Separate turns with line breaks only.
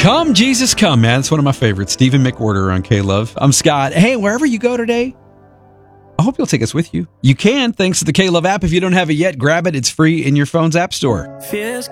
Come, Jesus, come, man. It's one of my favorites. Stephen McWhorter on K-Love. I'm Scott. Hey, wherever you go today, I hope you'll take us with you. You can, thanks to the K-Love app. If you don't have it yet, grab it. It's free in your phone's app store.